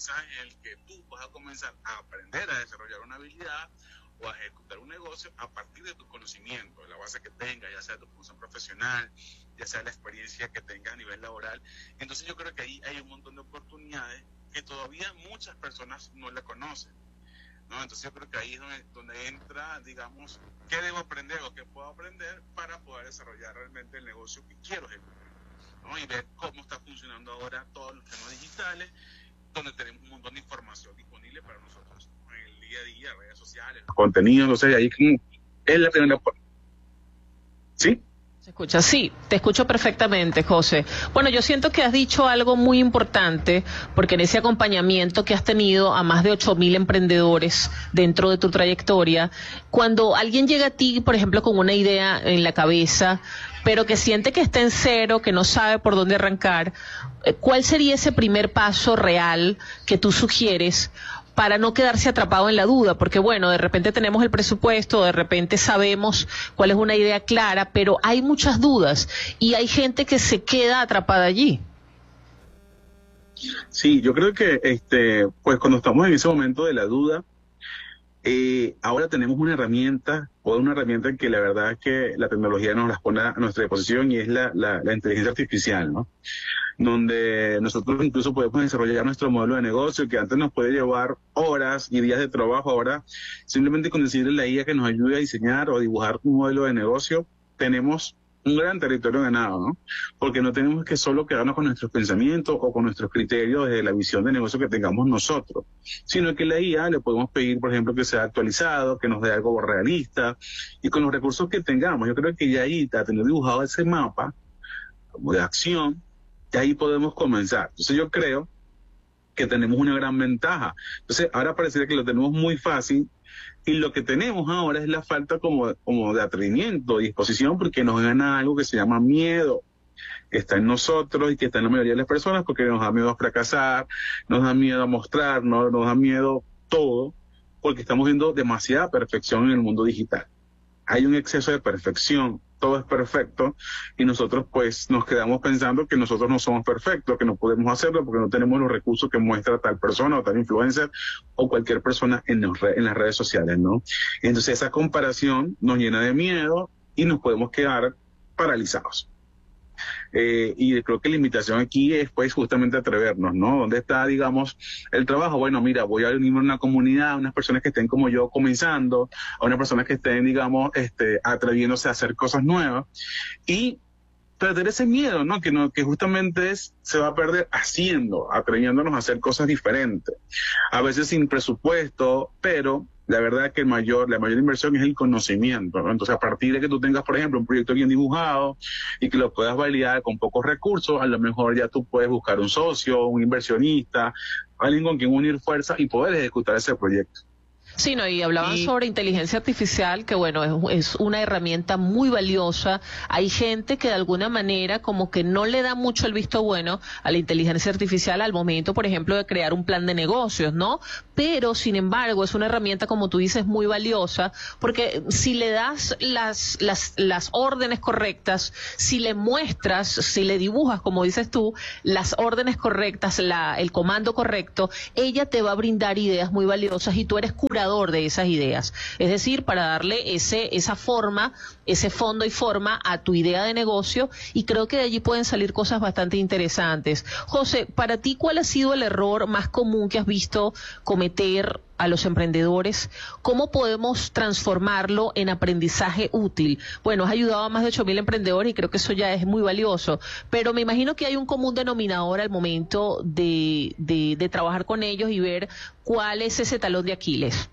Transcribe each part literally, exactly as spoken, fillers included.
aprendizaje en el que tú vas a comenzar a aprender a desarrollar una habilidad o a ejecutar un negocio a partir de tu conocimiento, de la base que tengas, ya sea tu función profesional, ya sea la experiencia que tengas a nivel laboral. Entonces yo creo que ahí hay un montón de oportunidades que todavía muchas personas no la conocen, ¿no? Entonces yo creo que ahí es donde, donde entra, digamos, qué debo aprender o qué puedo aprender para poder desarrollar realmente el negocio que quiero ejecutar, ¿no? Y ver cómo está funcionando ahora todos los temas digitales, donde tenemos un montón de información disponible para nosotros en el día a día, redes sociales, contenidos, no sé, ahí como es la primera. ¿Sí? ¿Se escucha? Sí, te escucho perfectamente, José. Bueno, yo siento que has dicho algo muy importante, porque en ese acompañamiento que has tenido a más de ocho mil emprendedores dentro de tu trayectoria, cuando alguien llega a ti, por ejemplo, con una idea en la cabeza, pero que siente que está en cero, que no sabe por dónde arrancar, ¿cuál sería ese primer paso real que tú sugieres para no quedarse atrapado en la duda? Porque bueno, de repente tenemos el presupuesto, de repente sabemos cuál es una idea clara, pero hay muchas dudas y hay gente que se queda atrapada allí. Sí, yo creo que este, pues cuando estamos en ese momento de la duda, eh, ahora tenemos una herramienta, o una herramienta que la verdad es que la tecnología nos las pone a nuestra disposición, y es la, la, la inteligencia artificial, ¿no? Donde nosotros incluso podemos desarrollar nuestro modelo de negocio, que antes nos puede llevar horas y días de trabajo. Ahora, simplemente con decirle a la I A que nos ayude a diseñar o dibujar un modelo de negocio, tenemos un gran territorio ganado, ¿no? Porque no tenemos que solo quedarnos con nuestros pensamientos o con nuestros criterios desde la visión de negocio que tengamos nosotros, sino que la I A le podemos pedir, por ejemplo, que sea actualizado, que nos dé algo realista, y con los recursos que tengamos, yo creo que ya ahí, a tener dibujado ese mapa de acción, y ahí podemos comenzar. Entonces yo creo que tenemos una gran ventaja. Entonces ahora pareciera que lo tenemos muy fácil, y lo que tenemos ahora es la falta como, como de atrevimiento, disposición, porque nos gana algo que se llama miedo, que está en nosotros y que está en la mayoría de las personas, porque nos da miedo a fracasar, nos da miedo a mostrar, nos, nos da miedo todo, porque estamos viendo demasiada perfección en el mundo digital. Hay un exceso de perfección, todo es perfecto, y nosotros pues nos quedamos pensando que nosotros no somos perfectos, que no podemos hacerlo porque no tenemos los recursos que muestra tal persona o tal influencer o cualquier persona en, los re- en las redes sociales, ¿no? Entonces esa comparación nos llena de miedo y nos podemos quedar paralizados. Eh, y creo que la invitación aquí es pues justamente atrevernos, ¿no? ¿Dónde está, digamos, el trabajo? Bueno, mira, voy a unirme a una comunidad, a unas personas que estén como yo comenzando, a unas personas que estén, digamos, este, atreviéndose a hacer cosas nuevas, y perder ese miedo, ¿no? Que, no, que justamente es, se va a perder haciendo, atreviéndonos a hacer cosas diferentes, a veces sin presupuesto, pero la verdad es que el mayor, la mayor inversión es el conocimiento, ¿no? Entonces, a partir de que tú tengas, por ejemplo, un proyecto bien dibujado y que lo puedas validar con pocos recursos, a lo mejor ya tú puedes buscar un socio, un inversionista, alguien con quien unir fuerzas y poder ejecutar ese proyecto. Sí, no, y hablaban y... sobre inteligencia artificial, que bueno, es, es una herramienta muy valiosa. Hay gente que de alguna manera como que no le da mucho el visto bueno a la inteligencia artificial al momento, por ejemplo, de crear un plan de negocios, ¿no? Pero, sin embargo, es una herramienta, como tú dices, muy valiosa, porque si le das las, las, las órdenes correctas, si le muestras, si le dibujas, como dices tú, las órdenes correctas, la, el comando correcto, ella te va a brindar ideas muy valiosas y tú eres curador de esas ideas, es decir, para darle ese esa forma, ese fondo y forma a tu idea de negocio, y creo que de allí pueden salir cosas bastante interesantes. José, para ti, ¿cuál ha sido el error más común que has visto cometer a los emprendedores? ¿Cómo podemos transformarlo en aprendizaje útil? Bueno, has ayudado a más de ocho mil emprendedores y creo que eso ya es muy valioso, pero me imagino que hay un común denominador al momento de, de, de trabajar con ellos y ver cuál es ese talón de Aquiles.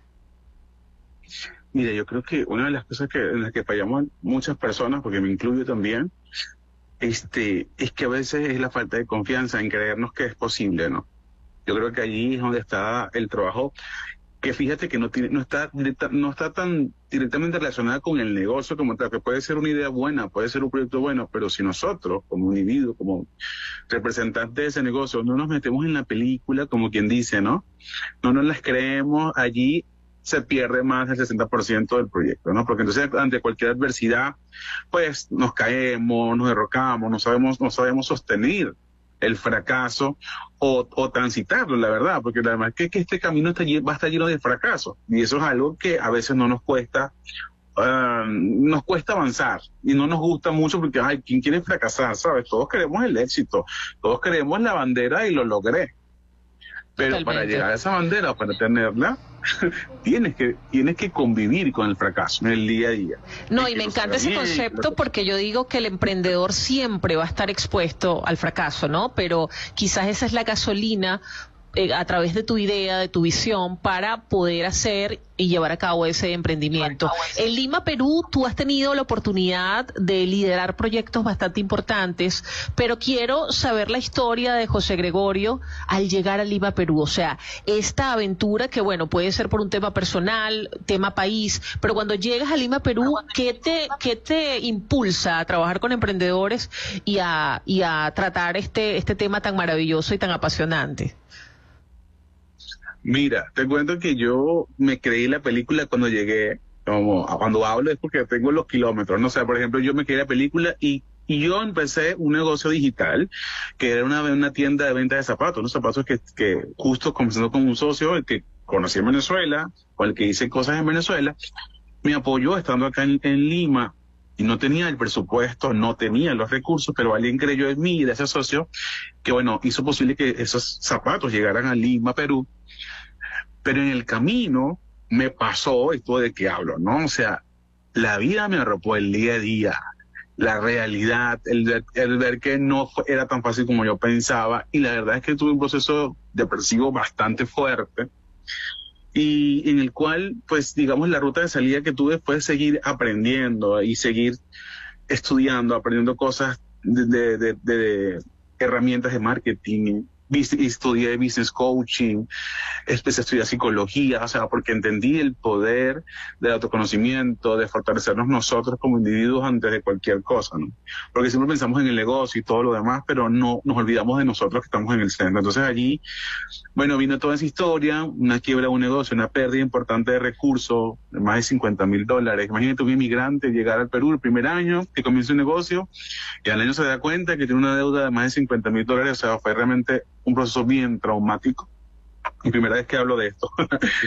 Mira, yo creo que una de las cosas que, en las que fallamos muchas personas, porque me incluyo también, este, es que a veces es la falta de confianza en creernos que es posible, ¿no? Yo creo que allí es donde está el trabajo, que fíjate que no tiene, no está directa, no está tan directamente relacionada con el negocio como tal, que puede ser una idea buena, puede ser un proyecto bueno, pero si nosotros, como individuos, como representantes de ese negocio, no nos metemos en la película, como quien dice, ¿no? No nos las creemos, allí se pierde más del sesenta por ciento del proyecto, ¿no? Porque entonces ante cualquier adversidad, pues nos caemos, nos derrocamos, no sabemos, no sabemos sostener el fracaso o, o transitarlo, la verdad, porque además que, que este camino está, va a estar lleno de fracasos y eso es algo que a veces no nos cuesta, uh, nos cuesta avanzar y no nos gusta mucho porque, ay, ¿quién quiere fracasar? ¿Sabes? Todos queremos el éxito, todos queremos la bandera y lo logré. Pero Totalmente. Para llegar a esa bandera, para tenerla, tienes que tienes que convivir con el fracaso en el día a día. No, y me encanta ese concepto porque yo digo que el emprendedor siempre va a estar expuesto al fracaso, ¿no? Pero quizás esa es la gasolina eh, a través de tu idea, de tu visión, para poder hacer y llevar a cabo ese emprendimiento. En Lima, Perú, tú has tenido la oportunidad de liderar proyectos bastante importantes, pero quiero saber la historia de José Gregorio al llegar a Lima, Perú. O sea, esta aventura que, bueno, puede ser por un tema personal, tema país, pero cuando llegas a Lima, Perú, ¿qué te, qué te impulsa a trabajar con emprendedores y a, y a tratar este, este tema tan maravilloso y tan apasionante? Mira, te cuento que yo me creí la película cuando llegué, como cuando hablo es porque tengo los kilómetros, no sé, por ejemplo, yo me creí la película y, y yo empecé un negocio digital, que era una, una tienda de venta de zapatos, unos zapatos que, que justo comenzando con un socio, el que conocí en Venezuela, con el que hice cosas en Venezuela, me apoyó estando acá en, en Lima, y no tenía el presupuesto, no tenía los recursos, pero alguien creyó en mí, de ese socio, que bueno, hizo posible que esos zapatos llegaran a Lima, Perú. Pero en el camino me pasó esto de que hablo, ¿no? O sea, la vida me arropó el día a día, la realidad, el, el ver que no era tan fácil como yo pensaba, y la verdad es que tuve un proceso depresivo bastante fuerte, y en el cual, pues, digamos, la ruta de salida que tuve fue seguir aprendiendo y seguir estudiando, aprendiendo cosas de, de, de, de herramientas de marketing. Estudié business coaching, empecé a estudiar psicología, o sea, porque entendí el poder del autoconocimiento, de fortalecernos nosotros como individuos antes de cualquier cosa, ¿no? Porque siempre pensamos en el negocio y todo lo demás, pero no nos olvidamos de nosotros que estamos en el centro. Entonces allí, bueno, vino toda esa historia, una quiebra de un negocio, una pérdida importante de recursos, de más de cincuenta mil dólares. Imagínate un inmigrante llegar al Perú el primer año, que comienza un negocio, y al año se da cuenta que tiene una deuda de más de cincuenta mil dólares, o sea, fue realmente un proceso bien traumático. Y primera vez que hablo de esto.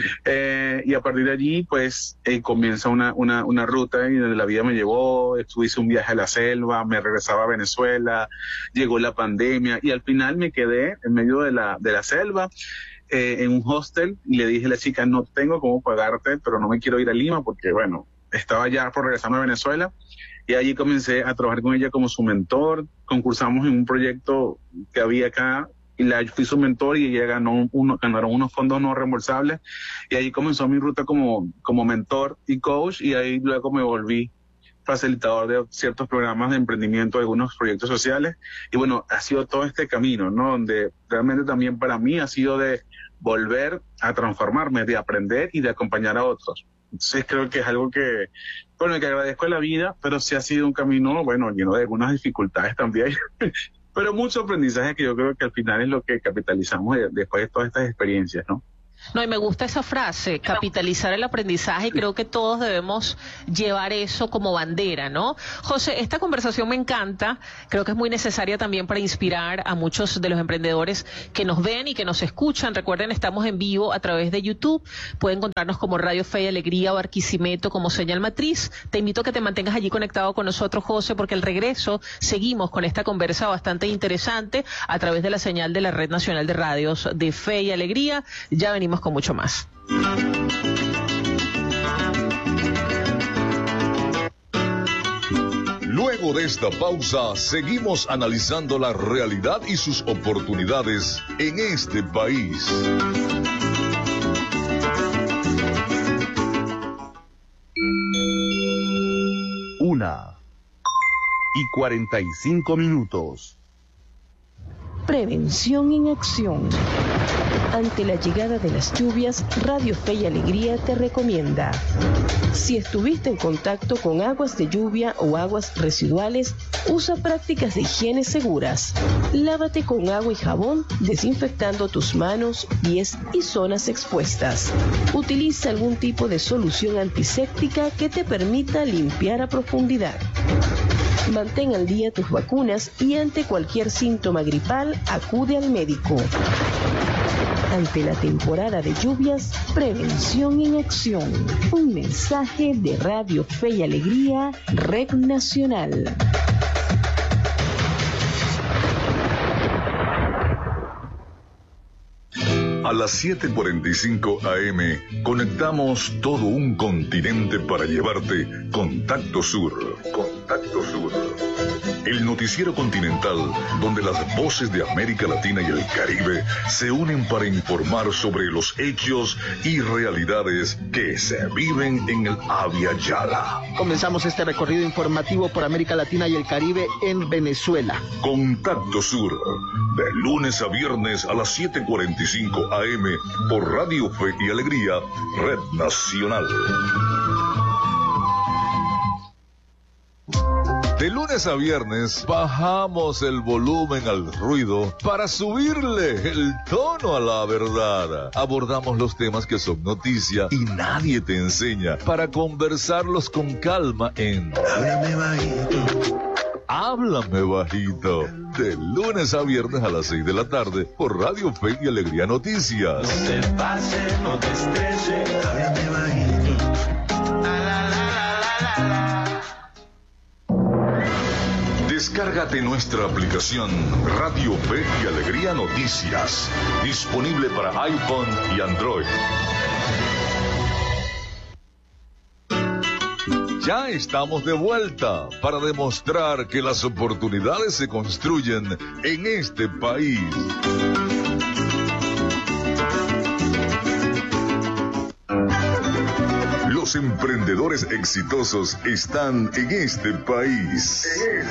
eh, y a partir de allí, pues, eh, comienza una, una, una ruta y donde la vida me llevó, hice un viaje a la selva, me regresaba a Venezuela, llegó la pandemia y al final me quedé en medio de la, de la selva, eh, en un hostel, y le dije a la chica, no tengo cómo pagarte, pero no me quiero ir a Lima porque, bueno, estaba ya por regresarme a Venezuela. Y allí comencé a trabajar con ella como su mentor, concursamos en un proyecto que había acá, y la fui su mentor y ella ganó uno, ganaron unos fondos no reembolsables y ahí comenzó mi ruta como, como mentor y coach y ahí luego me volví facilitador de ciertos programas de emprendimiento, de algunos proyectos sociales y bueno, ha sido todo este camino, ¿no? Donde realmente también para mí ha sido de volver a transformarme, de aprender y de acompañar a otros. Entonces creo que es algo que, bueno, que agradezco a la vida, pero sí ha sido un camino, bueno, lleno de algunas dificultades también. Pero mucho aprendizaje que yo creo que al final es lo que capitalizamos de, después de todas estas experiencias, ¿no? No, y me gusta esa frase, capitalizar el aprendizaje, y creo que todos debemos llevar eso como bandera, ¿no? José, esta conversación me encanta, creo que es muy necesaria también para inspirar a muchos de los emprendedores que nos ven y que nos escuchan. Recuerden, estamos en vivo a través de YouTube, pueden encontrarnos como Radio Fe y Alegría o Barquisimeto como señal matriz. Te invito a que te mantengas allí conectado con nosotros, José, porque al regreso seguimos con esta conversa bastante interesante a través de la señal de la Red Nacional de Radios de Fe y Alegría. Ya venimos con mucho más. Luego de esta pausa, seguimos analizando la realidad y sus oportunidades en este país. Una y cuarenta y cinco minutos. Prevención en acción. Ante la llegada de las lluvias, Radio Fe y Alegría te recomienda: si estuviste en contacto con aguas de lluvia o aguas residuales, usa prácticas de higiene seguras. Lávate con agua y jabón, desinfectando tus manos, pies y zonas expuestas. Utiliza algún tipo de solución antiséptica que te permita limpiar a profundidad. Mantén al día tus vacunas y ante cualquier síntoma gripal, acude al médico. Ante la temporada de lluvias, prevención en acción. Un mensaje de Radio Fe y Alegría, Red Nacional. A las siete cuarenta y cinco A M conectamos todo un continente para llevarte Contacto Sur. Contacto Sur. El noticiero continental donde las voces de América Latina y el Caribe se unen para informar sobre los hechos y realidades que se viven en el Abya Yala. Comenzamos este recorrido informativo por América Latina y el Caribe en Venezuela. Contacto Sur, de lunes a viernes a las siete cuarenta y cinco A M por Radio Fe y Alegría, Red Nacional. De lunes a viernes bajamos el volumen al ruido para subirle el tono a la verdad. Abordamos los temas que son noticia y nadie te enseña para conversarlos con calma en Háblame Bajito. Háblame Bajito. De lunes a viernes a las seis de la tarde por Radio Fe y Alegría Noticias. No te pase, no te estreses, háblame bajito. Descárgate nuestra aplicación Radio Fe y Alegría Noticias, disponible para iPhone y Android. Ya estamos de vuelta para demostrar que las oportunidades se construyen en este país. Los emprendedores exitosos están en este país.